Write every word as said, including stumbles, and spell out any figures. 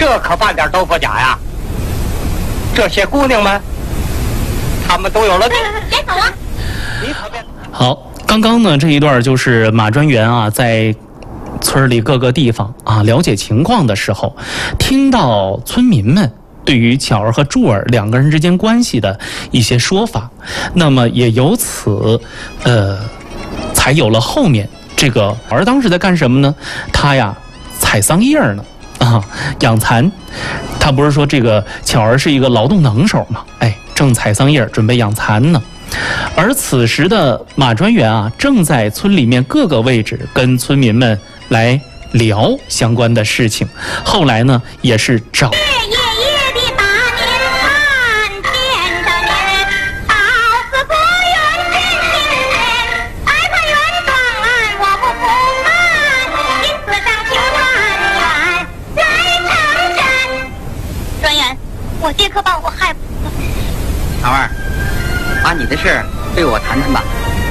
这可半点都不假呀。这些姑娘们，她们都有了。 别走啊！ 你可别。 好，刚刚呢这一段就是马专员啊在村里各个地方啊了解情况的时候，听到村民们对于巧儿和柱儿两个人之间关系的一些说法，那么也由此，呃，才有了后面这个。而当时在干什么呢？他呀采桑叶呢，啊，养蚕。他不是说这个巧儿是一个劳动能手嘛？哎，正采桑叶准备养蚕呢。而此时的马专员啊，正在村里面各个位置跟村民们来聊相关的事情。后来呢，也是找。 我爹可把我害死了。 老二，把你的事对我谈谈吧。